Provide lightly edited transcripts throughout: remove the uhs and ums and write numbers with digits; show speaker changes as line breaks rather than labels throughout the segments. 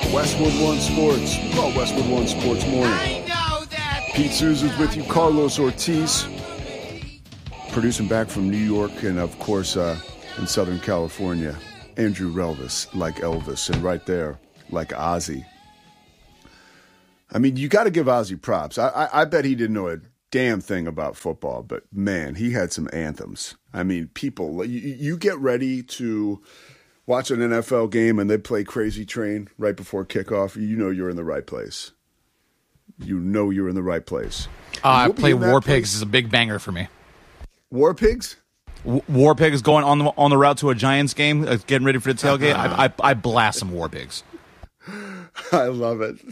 Westwood One Sports. We call Westwood One Sports Morning.
I know that.
Pete Souza's with you. Carlos Ortiz, producing back from New York and, of course, in Southern California. Andrew Relvis, like Elvis, and right there, like Ozzy. I mean, you got to give Ozzy props. I bet he didn't know a damn thing about football, but, man, he had some anthems. I mean, people, you get ready to watch an NFL game and they play Crazy Train right before kickoff, you know you're in the right place. You know you're in the right place.
I play War Pigs is a big banger for me.
War Pigs?
War Pigs going on the route to a Giants game, getting ready for the tailgate. I blast some War Pigs.
I love it.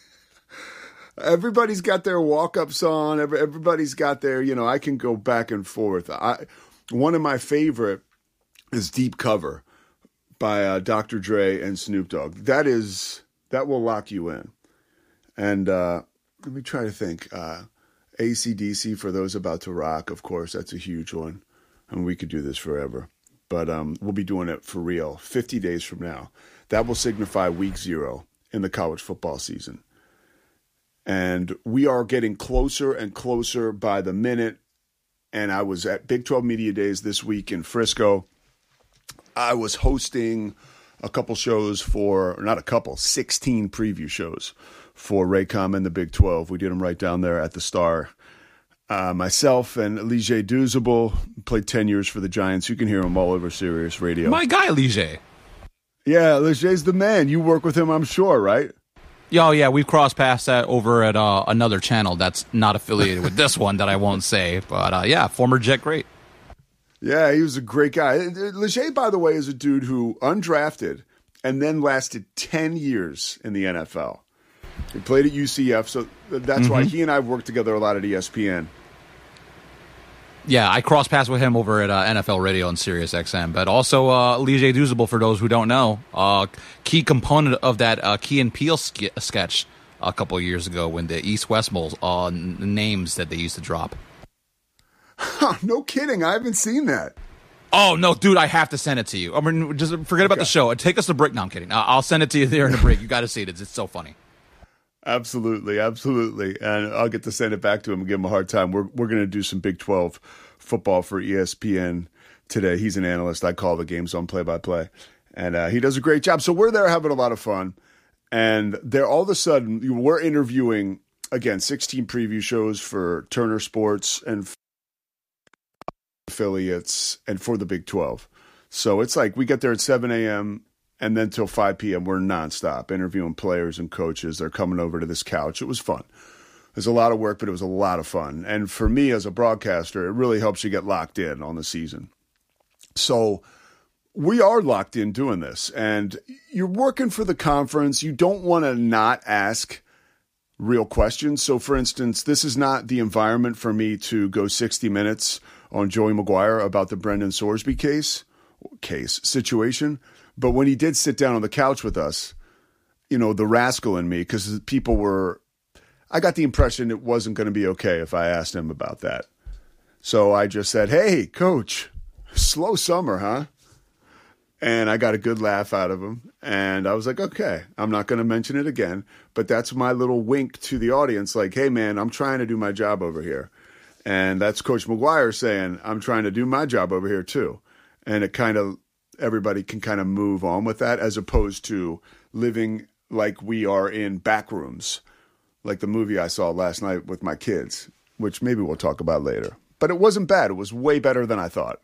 Everybody's got their walk-ups on. Everybody's got their, I can go back and forth. One of my favorite is Deep Cover by Dr. Dre and Snoop Dogg. That will lock you in. And let me try to think. AC/DC, For Those About to Rock, of course, that's a huge one. And we could do this forever. But we'll be doing it for real 50 days from now. That will signify week 0 in the college football season. And we are getting closer and closer by the minute. And I was at Big 12 Media Days this week in Frisco. I was hosting a couple shows 16 preview shows for Raycom and the Big 12. We did them right down there at the Star. Myself and Lige Douzable played 10 years for the Giants. You can hear him all over Sirius Radio.
My guy, Lige.
Yeah, Lige's the man. You work with him, I'm sure, right?
Oh, yeah, we've crossed paths that over at another channel that's not affiliated with this one that I won't say. But, yeah, former Jet great.
Yeah, he was a great guy. Leger, by the way, is a dude who undrafted and then lasted 10 years in the NFL. He played at UCF, so that's why he and I have worked together a lot at ESPN.
Yeah, I crossed paths with him over at NFL Radio and Sirius XM. But also, Lige Douzable, for those who don't know, key component of that Key and Peele sketch a couple of years ago when the East-West Bowls, names that they used to drop.
No kidding. I haven't seen that.
Oh, no, dude, I have to send it to you. I mean, just forget about the show. Take us to break. No, I'm kidding. I'll send it to you there in the break. You got to see it. It's so funny.
Absolutely. And I'll get to send it back to him and give him a hard time. We're going to do some Big 12 football for ESPN today. He's an analyst. I call the games on play-by-play. And he does a great job. So we're there having a lot of fun. And there, all of a sudden, we're interviewing, again, 16 preview shows for Turner Sports and affiliates and for the Big 12. So it's like we get there at 7 a.m. and then till 5 p.m. we're nonstop interviewing players and coaches. They're coming over to this couch. It was fun. It was a lot of work, but it was a lot of fun. And for me as a broadcaster, it really helps you get locked in on the season. So we are locked in doing this. And you're working for the conference. You don't want to not ask real questions. So, for instance, this is not the environment for me to go 60 minutes on Joey McGuire about the Brendan Sorsby situation. But when he did sit down on the couch with us, the rascal in me, because I got the impression it wasn't going to be okay if I asked him about that. So I just said, hey, coach, slow summer, huh? And I got a good laugh out of him. And I was like, okay, I'm not going to mention it again. But that's my little wink to the audience, like, hey, man, I'm trying to do my job over here. And that's Coach McGuire saying, I'm trying to do my job over here too. And it kind of, everybody can kind of move on with that as opposed to living like we are in back rooms, like the movie I saw last night with my kids, which maybe we'll talk about later. But it wasn't bad. It was way better than I thought.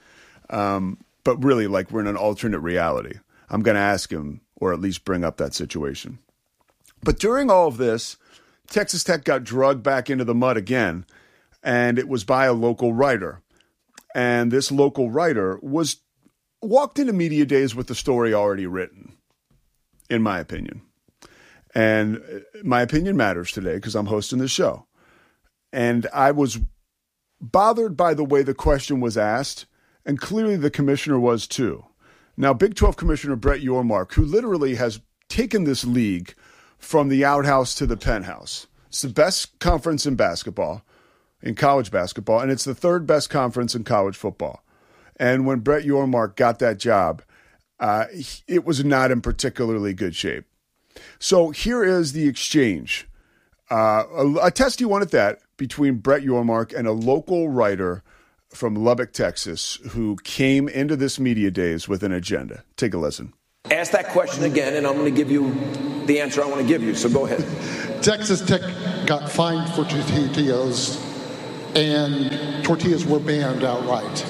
But really, like, we're in an alternate reality. I'm going to ask him, or at least bring up that situation. But during all of this, Texas Tech got drugged back into the mud again, and it was by a local writer. And this local writer walked into media days with the story already written, in my opinion. And my opinion matters today because I'm hosting the show. And I was bothered by the way the question was asked, and clearly the commissioner was too. Now, Big 12 Commissioner Brett Yormark, who literally has taken this league from the outhouse to the penthouse. It's the best conference in basketball, in college basketball, and it's the third best conference in college football. And when Brett Yormark got that job, it was not in particularly good shape. So here is the exchange. A testy one at that between Brett Yormark and a local writer from Lubbock, Texas, who came into this media days with an agenda. Take a listen.
Ask that question again, and I'm going to give you the answer I want to give you, so go ahead.
Texas Tech got fined for tortillas, and tortillas were banned outright.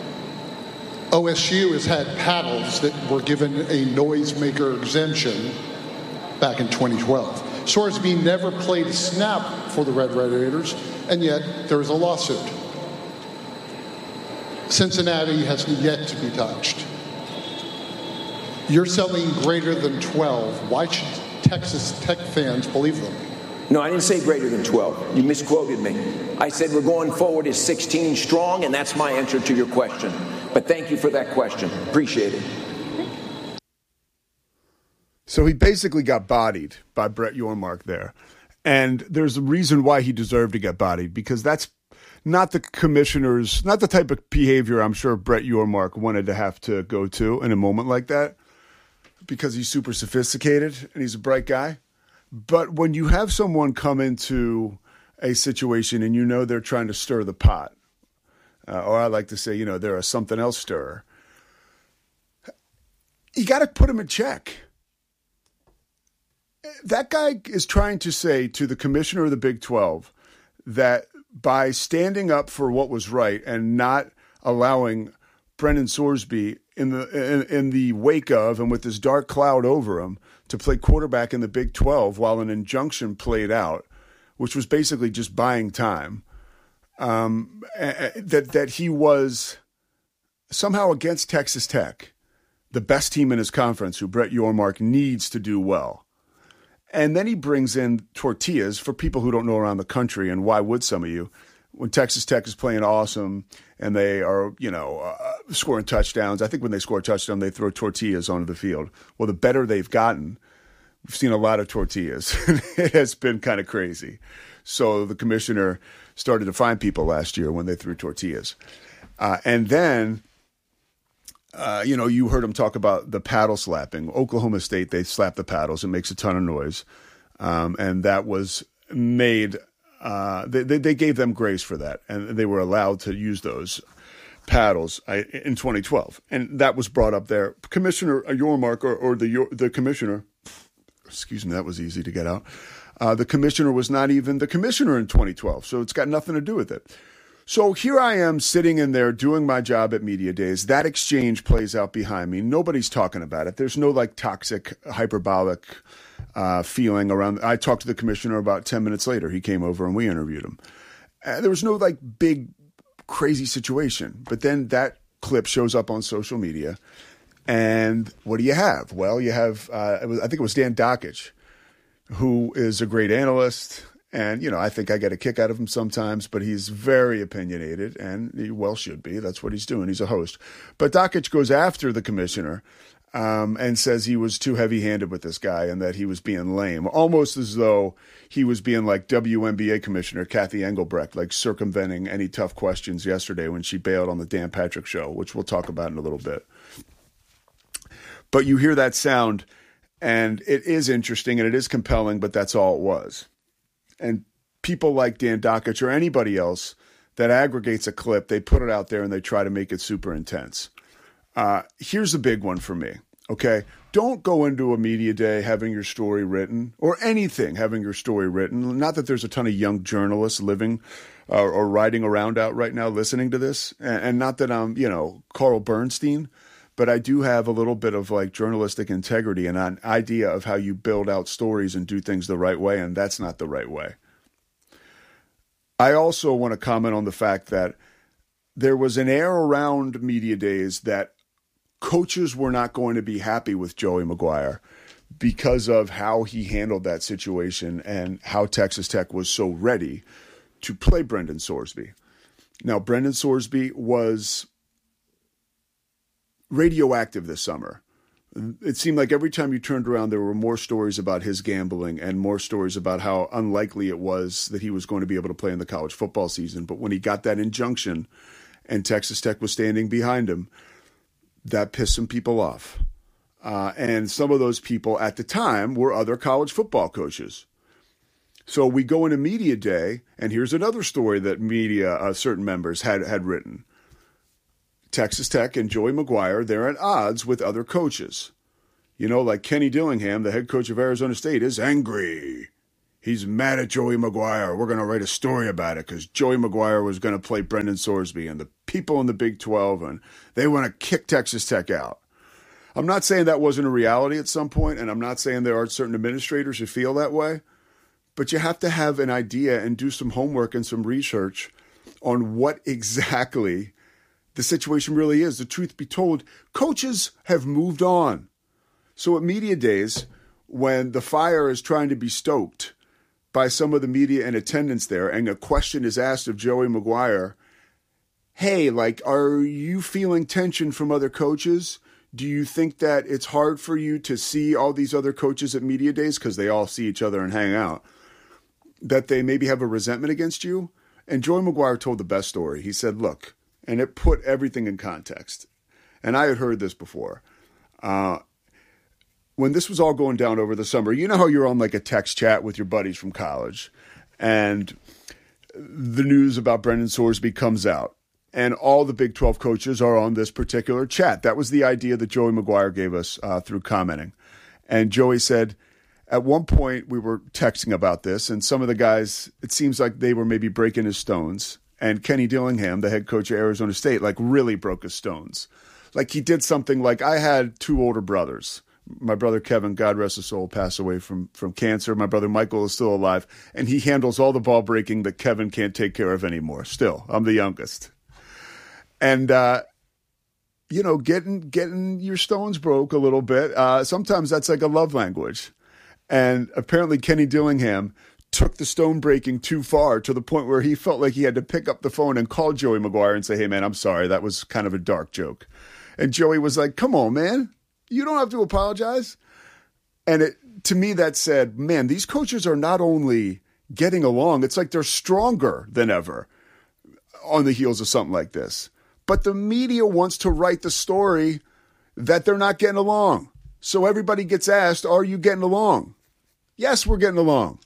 OSU has had paddles that were given a noisemaker exemption back in 2012. Sorsby never played a snap for the Red Raiders, and yet there is a lawsuit. Cincinnati has yet to be touched. You're selling greater than 12. Why should Texas Tech fans believe them?
No, I didn't say greater than 12. You misquoted me. I said we're going forward as 16 strong, and that's my answer to your question. But thank you for that question. Appreciate it.
So he basically got bodied by Brett Yormark there. And there's a reason why he deserved to get bodied, because that's not the commissioner's, not the type of behavior I'm sure Brett Yormark wanted to have to go to in a moment like that, because he's super sophisticated and he's a bright guy. But when you have someone come into a situation and you know they're trying to stir the pot, or I like to say, you know, they're a something else stirrer, you got to put him in check. That guy is trying to say to the commissioner of the Big 12 that by standing up for what was right and not allowing Brendan Sorsby in the wake of and with this dark cloud over him to play quarterback in the Big 12 while an injunction played out, which was basically just buying time, that he was somehow against Texas Tech, the best team in his conference, who Brett Yormark needs to do well. And then he brings in tortillas for people who don't know around the country. And why would some of you? When Texas Tech is playing awesome and they are, scoring touchdowns, I think when they score a touchdown, they throw tortillas onto the field. Well, the better they've gotten, we've seen a lot of tortillas. It has been kind of crazy. So the commissioner started to fine people last year when they threw tortillas. And then, you heard him talk about the paddle slapping. Oklahoma State, they slap the paddles. It makes a ton of noise. And that was made, they gave them grace for that. And they were allowed to use those paddles in 2012. And that was brought up there. Commissioner Yormark, or the commissioner, excuse me, that was easy to get out. The commissioner was not even the commissioner in 2012. So it's got nothing to do with it. So here I am sitting in there doing my job at Media Days. That exchange plays out behind me. Nobody's talking about it. There's no toxic, hyperbolic feeling around. I talked to the commissioner about 10 minutes later. He came over and we interviewed him. There was no big, crazy situation. But then that clip shows up on social media. And what do you have? Well, you have, I think it was Dan Dakich, who is a great analyst. And, I think I get a kick out of him sometimes, but he's very opinionated, and he well should be. That's what he's doing. He's a host. But Dakich goes after the commissioner and says he was too heavy-handed with this guy and that he was being lame, almost as though he was being like WNBA commissioner Kathy Engelbrecht, circumventing any tough questions yesterday when she bailed on the Dan Patrick show, which we'll talk about in a little bit. But you hear that sound, and it is interesting, and it is compelling, but that's all it was. And people like Dan Dakich or anybody else that aggregates a clip, they put it out there and they try to make it super intense. Here's a big one for me, okay? Don't go into a media day having your story written, or anything having your story written. Not that there's a ton of young journalists living or riding around out right now listening to this. And not that I'm, Carl Bernstein, but I do have a little bit of journalistic integrity and an idea of how you build out stories and do things the right way, and that's not the right way. I also want to comment on the fact that there was an air around Media Days that coaches were not going to be happy with Joey McGuire because of how he handled that situation and how Texas Tech was so ready to play Brendan Sorsby. Now, Brendan Sorsby was radioactive this summer. It seemed like every time you turned around, there were more stories about his gambling and more stories about how unlikely it was that he was going to be able to play in the college football season. But when he got that injunction and Texas Tech was standing behind him, that pissed some people off. And some of those people at the time were other college football coaches. So we go into media day, and here's another story that media, certain members had written. Texas Tech and Joey McGuire, they're at odds with other coaches. You know, like Kenny Dillingham, the head coach of Arizona State, is angry. He's mad at Joey McGuire. We're going to write a story about it because Joey McGuire was going to play Brendan Sorsby and the people in the Big 12, and they want to kick Texas Tech out. I'm not saying that wasn't a reality at some point, and I'm not saying there aren't certain administrators who feel that way, but you have to have an idea and do some homework and some research on what exactly the situation really is. The truth be told, coaches have moved on. So at media days, when the fire is trying to be stoked by some of the media in attendance there, and a question is asked of Joey McGuire, hey, like, are you feeling tension from other coaches? Do you think that it's hard for you to see all these other coaches at media days because they all see each other and hang out, that they maybe have a resentment against you? And Joey McGuire told the best story. He said, look, and it put everything in context. And I had heard this before. When this was all going down over the summer, you know how you're on like a text chat with your buddies from college, and the news about Brendan Sorsby comes out, and all the Big 12 coaches are on this particular chat. That was the idea that Joey McGuire gave us through commenting. And Joey said, at one point we were texting about this, and some of the guys, it seems like they were maybe breaking his stones. And Kenny Dillingham, the head coach of Arizona State, like really broke his stones. Like he did something like, I had two older brothers. My brother Kevin, God rest his soul, passed away from cancer. My brother Michael is still alive, and he handles all the ball breaking that Kevin can't take care of anymore. Still, I'm the youngest. And, getting your stones broke a little bit, sometimes that's like a love language. And apparently Kenny Dillingham took the stone breaking too far to the point where he felt like he had to pick up the phone and call Joey McGuire and say, hey, man, I'm sorry. That was kind of a dark joke. And Joey was like, come on, man. You don't have to apologize. And to me, that said, man, these coaches are not only getting along, it's like they're stronger than ever on the heels of something like this. But the media wants to write the story that they're not getting along. So everybody gets asked, are you getting along? Yes, we're getting along.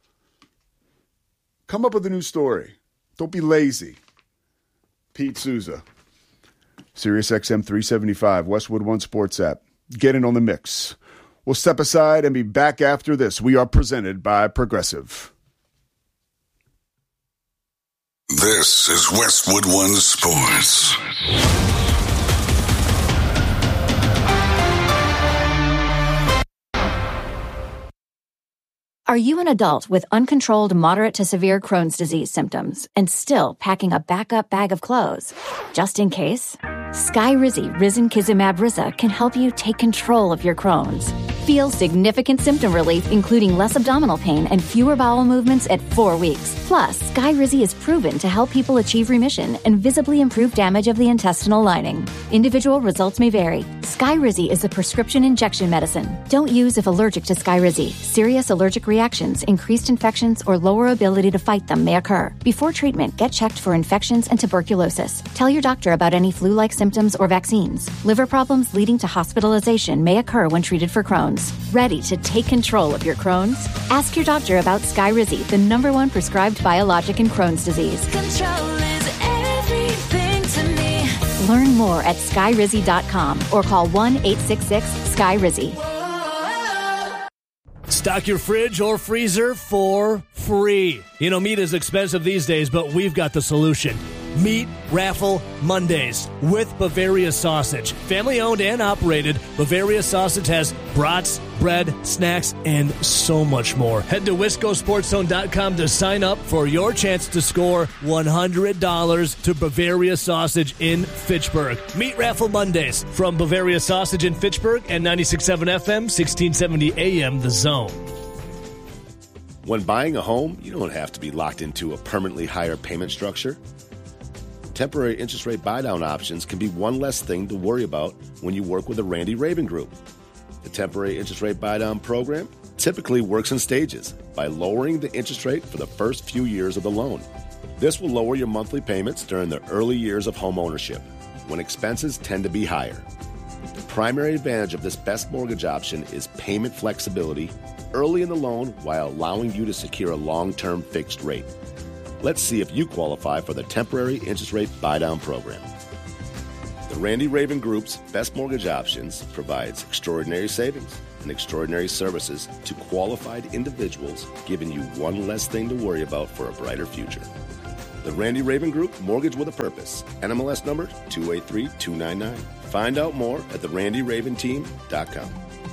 Come up with a new story. Don't be lazy. Pete Souza, SiriusXM 375, Westwood One Sports app. Get in on the mix. We'll step aside and be back after this. We are presented by Progressive.
This is Westwood One Sports.
Are you an adult with uncontrolled moderate to severe Crohn's disease symptoms and still packing a backup bag of clothes? Just in case? Skyrizi Risankizumab Riza can help you take control of your Crohn's. Feel significant symptom relief, including less abdominal pain and fewer bowel movements at 4 weeks. Plus, Skyrizi is proven to help people achieve remission and visibly improve damage of the intestinal lining. Individual results may vary. Skyrizi is a prescription injection medicine. Don't use if allergic to Skyrizi. Serious allergic reactions, increased infections, or lower ability to fight them may occur. Before treatment, get checked for infections and tuberculosis. Tell your doctor about any flu-like symptoms or vaccines. Liver problems leading to hospitalization may occur when treated for Crohn's. Ready to take control of your Crohn's? Ask your doctor about Skyrizi, the #1 prescribed biologic in Crohn's disease.
Control is everything to me.
Learn more at skyrizi.com or call 1-866-SKYRIZI.
Stock your fridge or freezer for free. You know, meat is expensive these days, but we've got the solution. Meat Raffle Mondays with Bavaria Sausage. Family owned and operated, Bavaria Sausage has brats, bread, snacks, and so much more. Head to WiscoSportsZone.com to sign up for your chance to score $100 to Bavaria Sausage in Fitchburg. Meat Raffle Mondays from Bavaria Sausage in Fitchburg and 96.7 FM, 1670 AM, The Zone.
When buying a home, you don't have to be locked into a permanently higher payment structure. Temporary interest rate buy-down options can be one less thing to worry about when you work with the Randy Raven Group. The temporary interest rate buy-down program typically works in stages by lowering the interest rate for the first few years of the loan. This will lower your monthly payments during the early years of home ownership, when expenses tend to be higher. The primary advantage of this best mortgage option is payment flexibility early in the loan while allowing you to secure a long-term fixed rate. Let's see if you qualify for the temporary interest rate buy-down program. The Randy Raven Group's Best Mortgage Options provides extraordinary savings and extraordinary services to qualified individuals, giving you one less thing to worry about for a brighter future. The Randy Raven Group, Mortgage with a Purpose. NMLS number 283299. Find out more at therandyraventeam.com.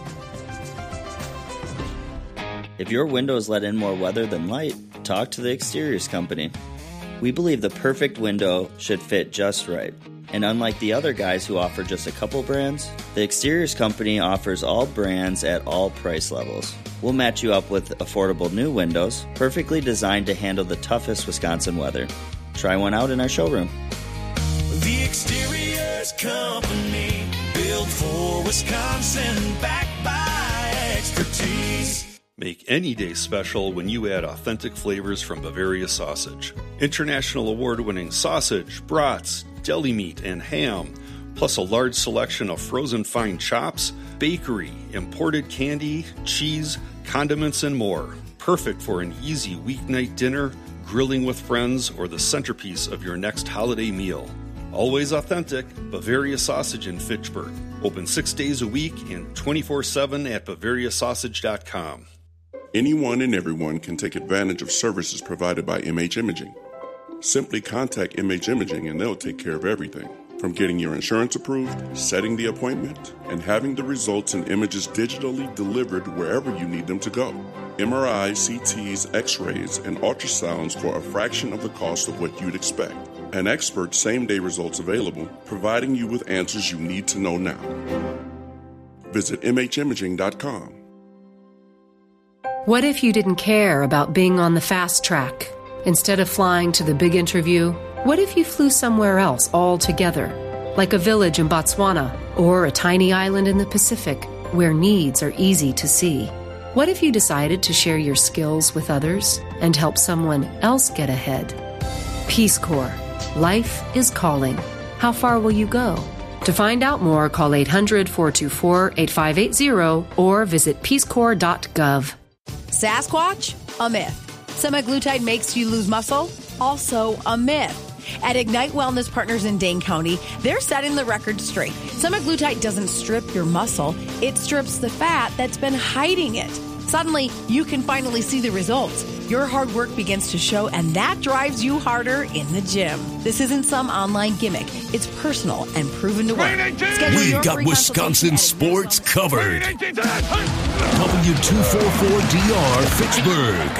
If your windows let in more weather than light, talk to the Exteriors Company. We believe the perfect window should fit just right. And unlike the other guys who offer just a couple brands, the Exteriors Company offers all brands at all price levels. We'll match you up with affordable new windows, perfectly designed to handle the toughest Wisconsin weather. Try one out in our showroom.
The Exteriors Company, built for Wisconsin, backed by expertise.
Make any day special when you add authentic flavors from Bavaria Sausage. International award-winning sausage, brats, deli meat, and ham, plus a large selection of frozen fine chops, bakery, imported candy, cheese, condiments, and more. Perfect for an easy weeknight dinner, grilling with friends, or the centerpiece of your next holiday meal. Always authentic, Bavaria Sausage in Fitchburg. Open 6 days a week and 24/7 at BavariaSausage.com.
Anyone and everyone can take advantage of services provided by MH Imaging. Simply contact MH Imaging and they'll take care of everything, from getting your insurance approved, setting the appointment, and having the results and images digitally delivered wherever you need them to go. MRIs, CTs, X-rays, and ultrasounds for a fraction of the cost of what you'd expect. An expert same-day results available, providing you with answers you need to know now. Visit MHimaging.com.
What if you didn't care about being on the fast track? Instead of flying to the big interview, what if you flew somewhere else altogether? Like a village in Botswana or a tiny island in the Pacific where needs are easy to see. What if you decided to share your skills with others and help someone else get ahead? Peace Corps. Life is calling. How far will you go? To find out more, call 800-424-8580 or visit peacecorps.gov.
Sasquatch? A myth. Semaglutide makes you lose muscle? Also a myth. At Ignite Wellness Partners in Dane County, they're setting the record straight. Semaglutide doesn't strip your muscle, it strips the fat that's been hiding it. Suddenly, you can finally see the results. Your hard work begins to show, and that drives you harder in the gym. This isn't some online gimmick. It's personal and proven to work.
We've got Wisconsin sports covered. W244DR Fitchburg,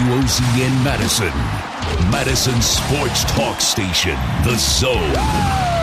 WOZN Madison. Madison Sports Talk Station, The Zone.